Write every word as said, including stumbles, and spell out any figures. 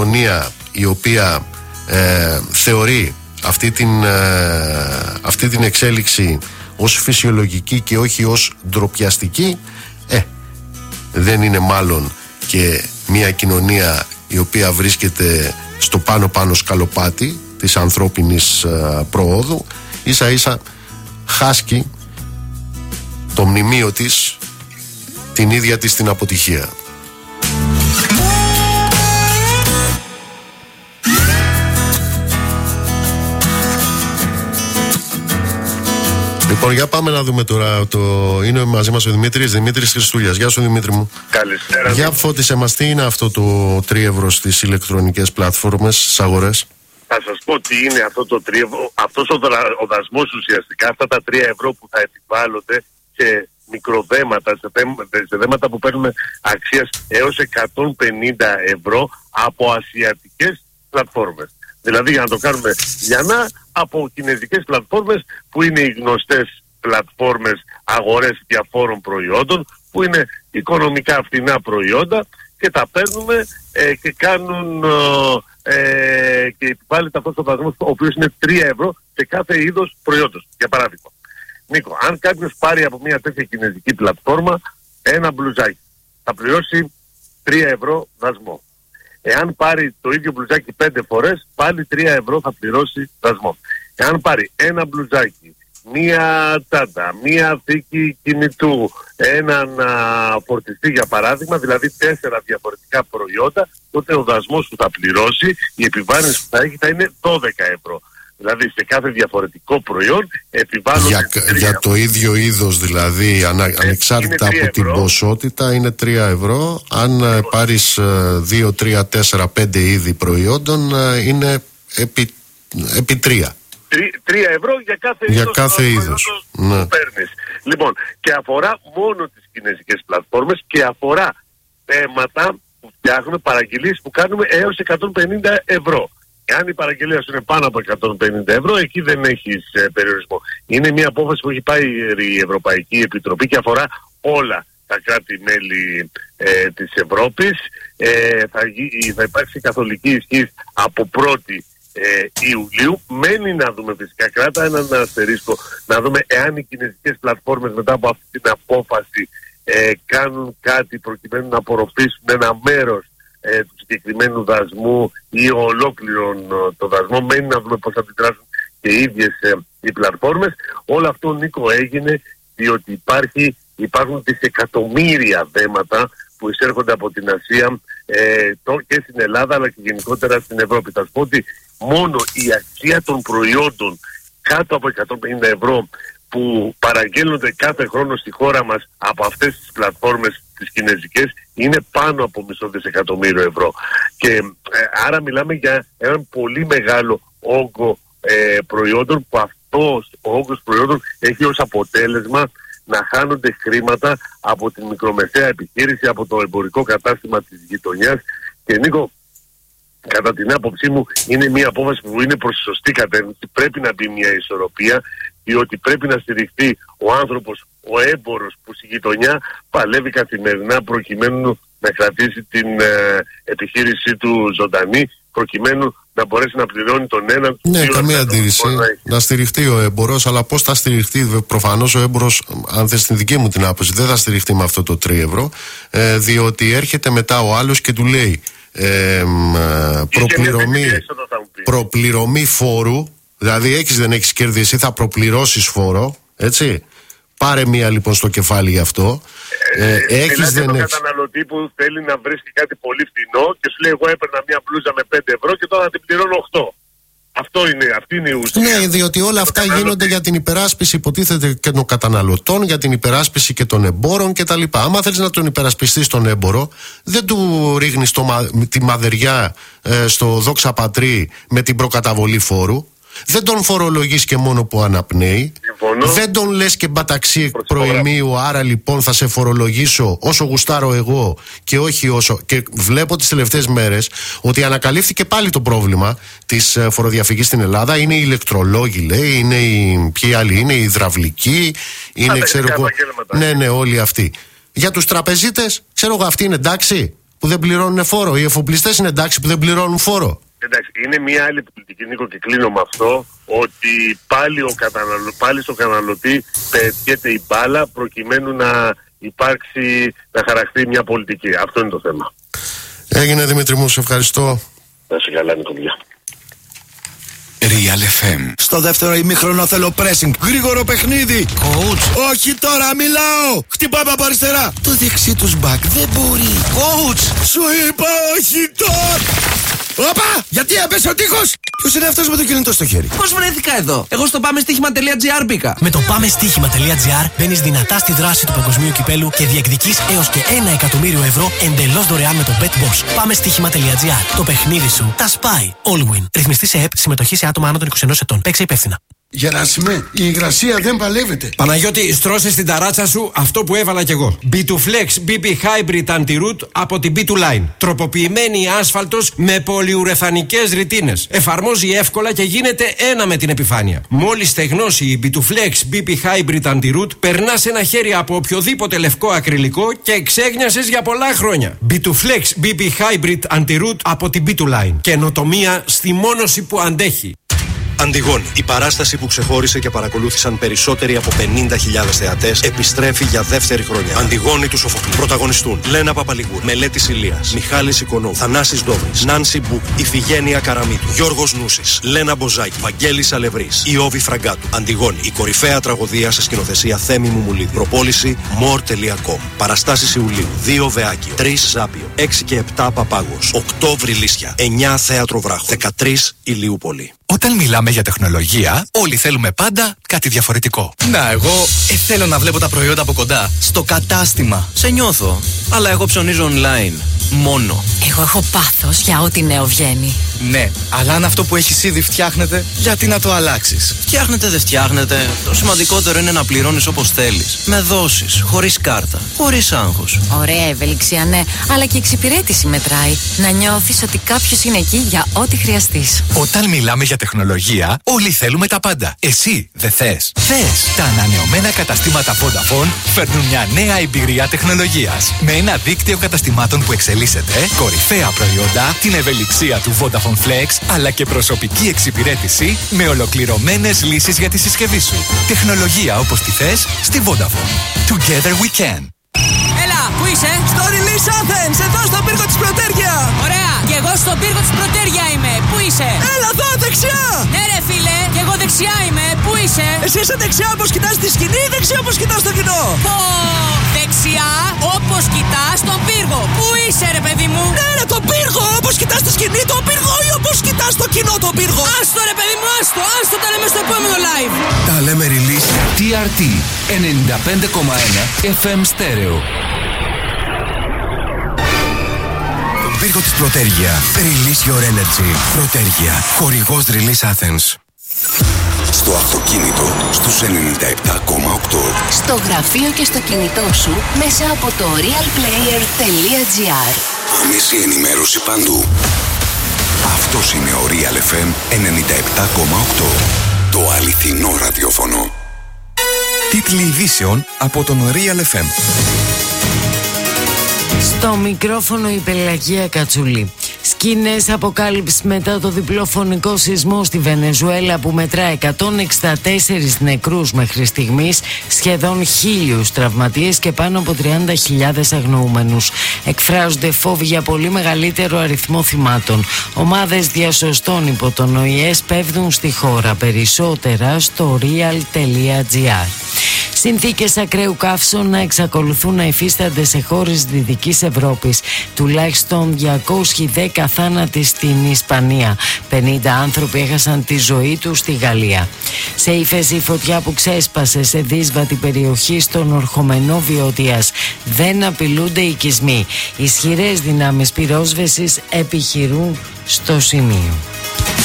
κοινωνία η οποία ε, θεωρεί αυτή την, ε, αυτή την εξέλιξη ως φυσιολογική και όχι ως ντροπιαστική, ε, δεν είναι μάλλον και μια κοινωνία η οποία βρίσκεται στο πάνω πάνω σκαλοπάτι της ανθρώπινης ε, προόδου. Ίσα ίσα χάσκει το μνημείο της την ίδια της την αποτυχία. Λοιπόν, για πάμε να δούμε τώρα. Το... Είναι μαζί μας ο Δημήτρης, Δημήτρης Χριστούλιας. Γεια σου, Δημήτρη μου. Καλησπέρα. Για φώτισε μας, τι είναι αυτό το τρία ευρώ στις ηλεκτρονικές πλατφόρμες, στις αγορές? Θα σας πω τι είναι αυτό το τρία ευρώ. Αυτός ο, δρα... ο δασμός ουσιαστικά, αυτά τα τρία ευρώ που θα επιβάλλονται σε μικροδέματα, σε, θέ... σε δέματα που παίρνουν αξίας έως εκατόν πενήντα ευρώ από ασιατικές πλατφόρμες. Δηλαδή, για να το κάνουμε λιανά, από κινέζικες πλατφόρμες που είναι οι γνωστές πλατφόρμες αγορές διαφόρων προϊόντων, που είναι οικονομικά φθηνά προϊόντα και τα παίρνουμε ε, και κάνουν ε, και επιβάλλεται αυτός ο δασμός, ο οποίος είναι τρία ευρώ σε κάθε είδος προϊόντος. Για παράδειγμα, Νίκο, αν κάποιος πάρει από μια τέτοια κινέζικη πλατφόρμα ένα μπλουζάκι, θα πληρώσει τρία ευρώ δασμό. Εάν πάρει το ίδιο μπλουζάκι πέντε φορές, πάλι τρία ευρώ θα πληρώσει δασμό. Εάν πάρει ένα μπλουζάκι, μία τσάντα, μία θήκη κινητού, έναν α, φορτιστή για παράδειγμα, δηλαδή τέσσερα διαφορετικά προϊόντα, τότε ο δασμός που θα πληρώσει, η επιβάρυνση που θα έχει θα είναι δώδεκα ευρώ. Δηλαδή σε κάθε διαφορετικό προϊόν επιβάλλονται για, για το ίδιο είδος δηλαδή, ανα, ε, ανεξάρτητα από ευρώ. Την ποσότητα, είναι τρία ευρώ. Αν ε, πάρεις δύο, τρία, τέσσερα, πέντε είδη προϊόντων, ε, είναι επί, επί τρία. τρία ευρώ για κάθε για είδος, κάθε είδος που ναι. παίρνεις. Λοιπόν, και αφορά μόνο τις κινέζικες πλατφόρμες και αφορά θέματα που φτιάχνουμε, παραγγελίες που κάνουμε έως εκατόν πενήντα ευρώ. Αν η παραγγελία σου είναι πάνω από εκατόν πενήντα ευρώ, εκεί δεν έχεις ε, περιορισμό. Είναι μια απόφαση που έχει πάει η Ευρωπαϊκή Επιτροπή και αφορά όλα τα κράτη-μέλη ε, της Ευρώπης. Ε, θα, θα υπάρξει καθολική ισχύ από πρώτη ε, Ιουλίου. Μένει να δούμε φυσικά, κράτα έναν αστερίσκο, να δούμε εάν οι κινέζικες πλατφόρμες μετά από αυτή την απόφαση ε, κάνουν κάτι προκειμένου να απορροφήσουν ένα μέρος Ε, του συγκεκριμένου δασμού ή ολόκληρον ε, το δασμό. Μένει να δούμε πώς θα αντιδράσουν και οι ίδιες ε, οι πλατφόρμες. Όλο αυτό, Νίκο, έγινε διότι υπάρχει, υπάρχουν δισεκατομμύρια δέματα που εισέρχονται από την Ασία ε, το, και στην Ελλάδα αλλά και γενικότερα στην Ευρώπη. Θα σου πω ότι μόνο η αξία των προϊόντων κάτω από εκατόν πενήντα ευρώ που παραγγέλνονται κάθε χρόνο στη χώρα μας από αυτές τις πλατφόρμες τις κινέζικες είναι πάνω από μισό δισεκατομμύριο ευρώ. Και ε, άρα μιλάμε για έναν πολύ μεγάλο όγκο ε, προϊόντων που αυτός ο όγκος προϊόντων έχει ως αποτέλεσμα να χάνονται χρήματα από την μικρομεσαία επιχείρηση, από το εμπορικό κατάστημα της γειτονιάς. Και Νίκο, κατά την άποψή μου είναι μια απόφαση που είναι προς τη σωστή κατεύθυνση. Πρέπει να μπει μια ισορροπία, διότι πρέπει να στηριχθεί ο άνθρωπος, ο έμπορος που στη γειτονιά παλεύει καθημερινά προκειμένου να κρατήσει την ε, επιχείρησή του ζωντανή, προκειμένου να μπορέσει να πληρώνει τον έναν. Ναι, καμία αντίρρηση. Να, να στηριχτεί ο έμπορος, αλλά πώς θα στηριχτεί? Προφανώς ο έμπορος, αν θες την δική μου την άποψη, δεν θα στηριχτεί με αυτό το τρία ευρώ, ε, διότι έρχεται μετά ο άλλος και του λέει ε, προπληρωμή, προπληρωμή φόρου. Δηλαδή έχεις δεν έχεις κερδίσει, θα προπληρώσεις φόρο, έτσι. Πάρε μία λοιπόν στο κεφάλι γι' αυτό. Ε, ε, έχεις δεν έχεις. Καταναλωτή που θέλει να βρίσκει κάτι πολύ φθηνό και σου λέει εγώ έπαιρνα μία μπλούζα με πέντε ευρώ και τώρα την πληρώνω οκτώ. Αυτό είναι, αυτή είναι η ουσία. Ναι, διότι όλα αυτά καταναλωτή. Γίνονται για την υπεράσπιση, υποτίθεται, και των καταναλωτών, για την υπεράσπιση και των εμπόρων κτλ. Άμα θέλεις να τον υπερασπιστείς τον έμπορο, δεν του ρίχνεις το, τη μαδεριά ε, στο δόξα πατρί με την προκαταβολή φόρου. Δεν τον φορολογείς και μόνο που αναπνέει. Συμφωνώ. Δεν τον λες και μπαταξί προημίου. Άρα λοιπόν θα σε φορολογήσω όσο γουστάρω εγώ και όχι όσο. Και βλέπω τις τελευταίες μέρες ότι ανακαλύφθηκε πάλι το πρόβλημα της φοροδιαφυγής στην Ελλάδα. Είναι οι ηλεκτρολόγοι, λέει, είναι οι. Ποιοι άλλοι είναι, οι υδραυλικοί, είναι ξέρω εγώ. Ναι, ναι, όλοι αυτοί. Για τους τραπεζίτες, ξέρω εγώ, αυτοί είναι εντάξει. που δεν πληρώνουν φόρο? Οι εφοπλιστές είναι εντάξει που δεν πληρώνουν φόρο? Εντάξει, είναι μια άλλη πολιτική, Νίκο, και κλείνω με αυτό, ότι πάλι, ο καταναλω... πάλι στο καταναλωτή πετιέται η μπάλα προκειμένου να υπάρξει, να χαραχθεί μια πολιτική. Αυτό είναι το θέμα. Έγινε, Δημήτρη μου, σε ευχαριστώ. Να σε καλά, Νίκο. Real εφ εμ. Στο δεύτερο ημίχρονο θέλω pressing. Γρήγορο παιχνίδι. Coach. Όχι τώρα, μιλάω. Χτυπάμε από αριστερά. Το δεξί τους μπακ δεν μπορεί. Coach. Σου είπα όχι τώρα. Όπα! Γιατί έπεσε ο τείχος! Ποιος είναι αυτός με το κινητό στο χέρι? Πώς βρέθηκα εδώ? Εγώ στο πάμε στοίχημα τελεία τζι άρ μπήκα. Με το πάμε στοίχημα τελεία τζι άρ μπαίνεις δυνατά στη δράση του παγκοσμίου κυπέλου και διεκδικείς έως και ένα εκατομμύριο ευρώ εντελώς δωρεάν με το BetBoss. Πάμε στοίχημα τελεία τζι άρ. Το παιχνίδι σου τα σπάει. Allwin. Ρυθμιστή σε ΕΠ, συμμετοχή σε άτομα άνω των είκοσι ενός ετών. Παίξε υπεύθυνα. Γεράσιμε, η υγρασία δεν παλεύεται. Παναγιώτη, στρώσε στην ταράτσα σου αυτό που έβαλα κι εγώ. μπι τού Flex μπι πι Hybrid Anti-Root από την μπι τού Line. Τροποποιημένη άσφαλτος με πολυουρεθανικές ρητίνες. Εφαρμόζει εύκολα και γίνεται ένα με την επιφάνεια. Μόλις στεγνώσει η μπι τού Flex μπι πι Hybrid Anti-Root, περνάς ένα χέρι από οποιοδήποτε λευκό ακριλικό και ξέγνιασες για πολλά χρόνια. μπι τού Flex μπι πι Hybrid Anti-Root από την μπι τού Line. Καινοτομία στη μόνωση που αντέχει. Αντιγόν, η παράσταση που ξεχώρισε και παρακολούθησαν περισσότεροι από πενήντα χιλιάδες θεατές, επιστρέφει για δεύτερη χρονιά. Αντιγόνη του Σοφοκλή. Πρωταγωνιστούν Λένα Παπαλιγούρ, Μελέτης Ηλίας, Μιχάλης Οικονόμου, Θανάσης Ντόμης, Νάνση Μπούκ, Ιφηγένεια Καραμίτου, Γιώργος Νούσης, Λένα Μποζάκη, Βαγγέλης Αλευρής, Ιώβη Φραγκάτου. Αντιγόνη, η κορυφαία τραγωδία σε σκηνοθεσία Θέμη Μουμουλίδη. Προπόληση more τελεία com. Παραστάσεις Ιουλίου, δύο Βεάκιο, τρεις Ζάπιο, έξι και επτά Παπάγος, οκτώ Βρυλίσια, εννιά Θέατρο Βράχο, δεκατρείς Ηλιούπολη. Όταν μιλάμε για τεχνολογία, όλοι θέλουμε πάντα κάτι διαφορετικό. Να, εγώ ε, θέλω να βλέπω τα προϊόντα από κοντά. Στο κατάστημα. Σε νιώθω. Αλλά εγώ ψωνίζω online. Μόνο. Εγώ έχω πάθος για ό,τι νέο βγαίνει. Ναι, αλλά αν αυτό που έχεις ήδη φτιάχνεται, γιατί να το αλλάξεις? Φτιάχνετε, δεν φτιάχνετε. Το σημαντικότερο είναι να πληρώνεις όπως θέλεις. Με δόσεις, χωρίς κάρτα, χωρίς άγχος. Ωραία ευελιξία, ναι, αλλά και εξυπηρέτηση μετράει. Να νιώθεις ότι κάποιος είναι εκεί για ό,τι χρειαστείς. Όταν μιλάμε για τεχνολογία, όλοι θέλουμε τα πάντα. Εσύ δεν θες? Θες! Τα ανανεωμένα καταστήματα Vodafone φέρνουν μια νέα εμπειρία τεχνολογίας. Με ένα δίκτυο καταστημάτων που εξελίσσεται, κορυφαία προϊόντα, την ευελιξία του Vodafone Flex, αλλά και προσωπική εξυπηρέτηση με ολοκληρωμένες λύσεις για τη συσκευή σου. Τεχνολογία όπως τη θες στη Vodafone. Together we can. Έλα, πού είσαι? Στο Release Athens, εδώ στον πύργο της Πρωτέρια. Ωραία, και εγώ στον πύργο της Πρωτέρια είμαι. Πού είσαι? Έλα εδώ, δεξιά. Ναι ρε φίλε, και εγώ δεξιά είμαι. Πού είσαι? Εσύ είσαι δεξιά όπως κοιτάς τη σκηνή ή δεξιά όπως κοιτάς το κοινό? Πω, δεξιά όπως κοιτάς τον πύργο. Πού είσαι ρε παιδί μου? Ναι ρε, τον πύργο, όπως κοιτάς τη σκηνή τον πύργο ή όπως κοιτάς το κοινό τον πύργο? Άστο ρε παιδί μου, άστο, άστο, τα λέμε στο επόμενο live. Τα λέμε Release τι αρ τι ενενήντα πέντε κόμμα ένα εφ εμ Stereo. Πύργο της Πρωτέρια. Release your energy. Πρωτέρια. Χορηγός Release Athens. Στο αυτοκίνητο στους ενενήντα επτά κόμμα οκτώ. Στο γραφείο και στο κινητό σου μέσα από το real player τελεία τζι άρ. Άμεση ενημέρωση παντού. Αυτός είναι ο Real εφ εμ ενενήντα επτά κόμμα οκτώ. Το αληθινό ραδιόφωνο. Τίτλοι ειδήσεων από τον Real εφ εμ. Στο μικρόφωνο η Πελαγία Κατσουλή. Σκηνές αποκάλυψης μετά το διπλό φωνικό σεισμό στη Βενεζουέλα που μετρά εκατόν εξήντα τέσσερις νεκρούς μέχρι στιγμής, σχεδόν χίλιους τραυματίες και πάνω από τριάντα χιλιάδες αγνοούμενους. Εκφράζονται φόβοι για πολύ μεγαλύτερο αριθμό θυμάτων. Ομάδες διασωστών υπό τον Ο Η Ε σπέβδουν στη χώρα. Περισσότερα στο real τελεία τζι άρ. Συνθήκες ακραίου καύσων να εξακολουθούν να υφίστανται σε χώρες Δυτικής Ευρώπης. Τουλάχιστον διακόσιοι δέκα θάνατοι στην Ισπανία. πενήντα άνθρωποι έχασαν τη ζωή τους στη Γαλλία. Σε ύφεση η φωτιά που ξέσπασε σε δύσβατη περιοχή στον ορχομενό Βιωτίας. Δεν απειλούνται οικισμοί. Ισχυρές δυνάμεις πυρόσβεσης επιχειρούν στο σημείο.